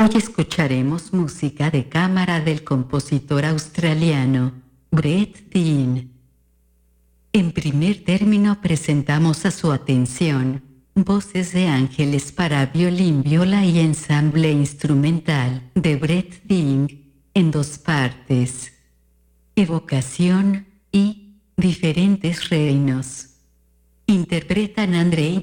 Hoy escucharemos música de cámara del compositor australiano Brett Dean. En primer término presentamos a su atención Voces de Ángeles para violín, viola y ensamble instrumental de Brett Dean en 2 partes: Evocación y Diferentes reinos. Interpretan Andrei